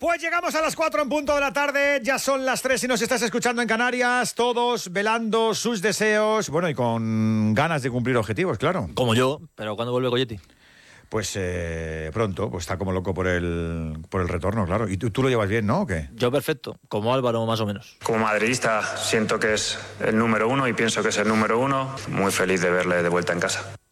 Pues llegamos a las 4 en punto de la tarde, ya son las 3 y nos estás escuchando en Canarias, todos velando sus deseos, bueno, y con ganas de cumplir objetivos, claro. Como yo, pero ¿cuándo vuelve Goyetti? Pues pronto, pues está como loco por el retorno, claro. ¿Y tú lo llevas bien, no? ¿O qué? Yo perfecto, como Álvaro más o menos. Como madridista siento que es el número uno y pienso que es el número uno. Muy feliz de verle de vuelta en casa.